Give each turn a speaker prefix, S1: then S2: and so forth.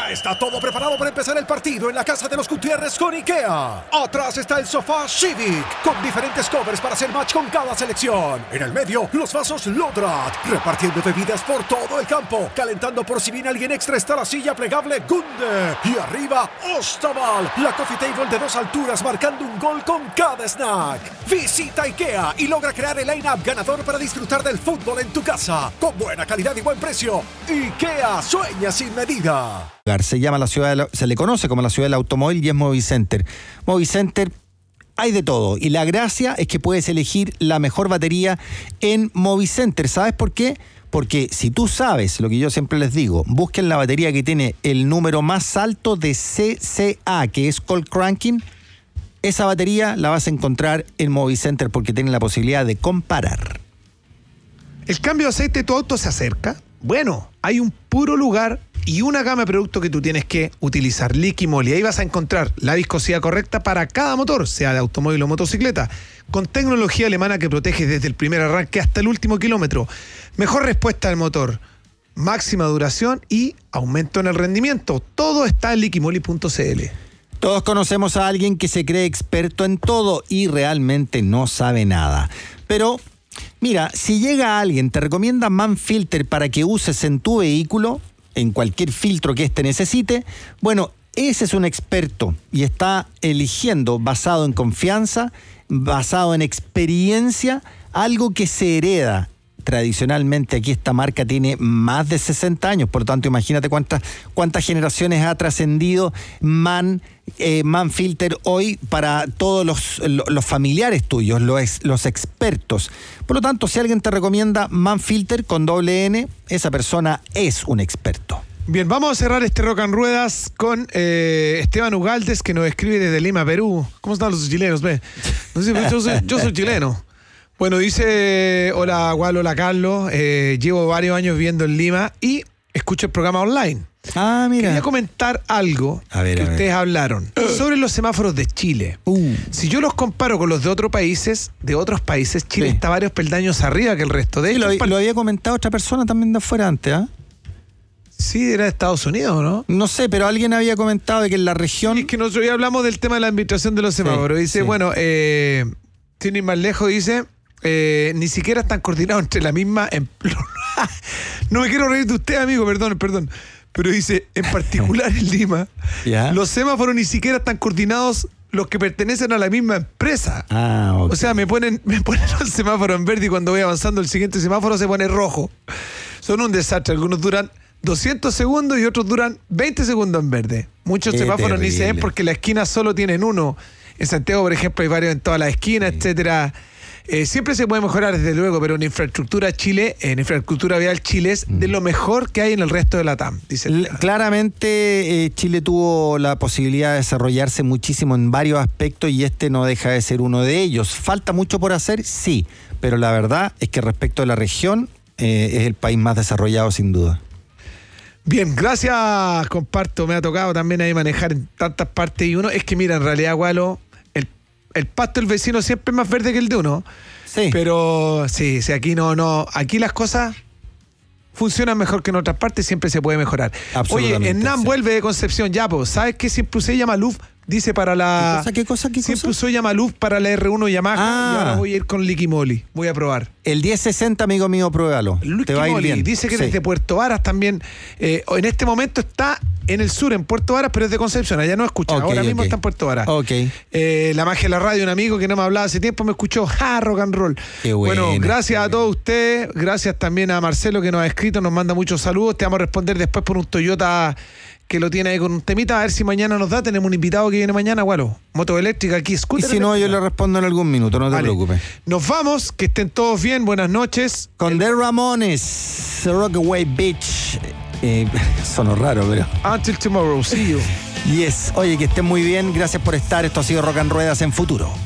S1: Ya está todo preparado para empezar el partido en la casa de los Gutiérrez con IKEA. Atrás está el sofá Civic, con diferentes covers para hacer match con cada selección. En el medio, los vasos Lodrat, repartiendo bebidas por todo el campo. Calentando por si viene alguien extra está la silla plegable Gunde. Y arriba, Ostaval, la coffee table de 2 alturas marcando un gol con cada snack. Visita IKEA y logra crear el line-up ganador para disfrutar del fútbol en tu casa. Con buena calidad y buen precio. IKEA sueña sin medida.
S2: Se le conoce como la ciudad del automóvil y es Movicenter. Movicenter hay de todo y la gracia es que puedes elegir la mejor batería en Movicenter. ¿Sabes por qué? Porque si tú sabes lo que yo siempre les digo, busquen la batería que tiene el número más alto de CCA, que es Cold Cranking. Esa batería la vas a encontrar en Movicenter porque tienen la posibilidad de comparar.
S3: ¿El cambio de aceite de tu auto se acerca? Bueno, hay un puro lugar y una gama de productos que tú tienes que utilizar. Liqui-Moly. Ahí vas a encontrar la viscosidad correcta para cada motor, sea de automóvil o motocicleta, con tecnología alemana que protege desde el primer arranque hasta el último kilómetro. Mejor respuesta del motor, máxima duración y aumento en el rendimiento. Todo está en liquimoly.cl.
S2: Todos conocemos a alguien que se cree experto en todo y realmente no sabe nada. Pero mira, si llega alguien, te recomienda Manfilter para que uses en tu vehículo, en cualquier filtro que éste necesite, bueno, ese es un experto y está eligiendo basado en confianza, basado en experiencia, algo que se hereda. Tradicionalmente aquí esta marca tiene más de 60 años, por lo tanto imagínate cuántas generaciones ha trascendido Manfilter hoy para todos los familiares tuyos, los expertos. Por lo tanto, si alguien te recomienda Manfilter con doble N, esa persona es un experto.
S3: Bien, vamos a cerrar este Rock and Ruedas con Esteban Ugaldes, que nos escribe desde Lima, Perú. ¿Cómo están los chilenos? Ve? Yo soy chileno. Bueno, dice, hola Gualo, hola Carlos, llevo varios años viviendo en Lima y escucho el programa online.
S2: Ah, mira.
S3: Quería comentar algo que ustedes hablaron sobre los semáforos de Chile. Si yo los comparo con los de otros países, Chile está varios peldaños arriba que el resto. De hecho,
S2: lo había comentado otra persona también de afuera antes, ¿ah?
S3: Sí, era de Estados Unidos, ¿no?
S2: No sé, pero alguien había comentado de que en la región...
S3: Sí, es que nosotros ya hablamos del tema de la administración de los semáforos. Dice, bueno, sin ir más lejos, dice... ni siquiera están coordinados entre la misma... No me quiero reír de usted, amigo, perdón. Pero dice, en particular en Lima, los semáforos ni siquiera están coordinados los que pertenecen a la misma empresa. Okay. O sea, me ponen el semáforo en verde y cuando voy avanzando el siguiente semáforo se pone rojo. Son un desastre. Algunos duran 200 segundos y otros duran 20 segundos en verde. Muchos semáforos ni se ven porque las esquinas solo tienen uno. En Santiago, por ejemplo, hay varios en todas las esquinas, etcétera. Siempre se puede mejorar, desde luego, pero en infraestructura vial Chile es de lo mejor que hay en el resto de la TAM.
S2: Claramente Chile tuvo la posibilidad de desarrollarse muchísimo en varios aspectos y este no deja de ser uno de ellos. ¿Falta mucho por hacer? Sí, pero la verdad es que respecto a la región es el país más desarrollado sin duda.
S3: Bien, gracias, comparto. Me ha tocado también ahí manejar en tantas partes y uno es que mira, en realidad, Gualo, el pasto del vecino siempre es más verde que el de uno. Sí. Pero sí, aquí no. Aquí las cosas funcionan mejor que en otras partes, siempre se puede mejorar. Oye, Hernán vuelve de Concepción, ya, pues, ¿sabes qué? Siempre usé Yamaluf, dice para la...
S2: ¿Qué cosa?
S3: Siempre usó Yamaluf para la R1 Yamaha y ahora voy a ir con Liqui-Moly. Voy a probar.
S2: El 1060, amigo mío, pruébalo. Te va a ir bien.
S3: Dice que desde Puerto Varas también, en este momento está en el sur, en Puerto Varas, pero es de Concepción, allá no escucha. Ahora mismo está en Puerto Varas. La magia de la radio, un amigo que no me hablaba hace tiempo, me escuchó, rock and roll.
S2: Qué bueno,
S3: gracias a todos ustedes, gracias también a Marcelo que nos ha escrito, nos manda muchos saludos. Te vamos a responder después por un Toyota que lo tiene ahí con un temita, a ver si mañana nos da. Tenemos un invitado que viene mañana, Gualo. Moto eléctrica aquí, scooter.
S2: Y si no, yo le respondo en algún minuto, no te preocupes.
S3: Nos vamos, que estén todos bien, buenas noches.
S2: Con The Ramones, Rockaway Beach. Sonó raro, pero...
S3: Until tomorrow, see you.
S2: Yes. Oye, que estén muy bien, gracias por estar. Esto ha sido Rock and Ruedas en Futuro.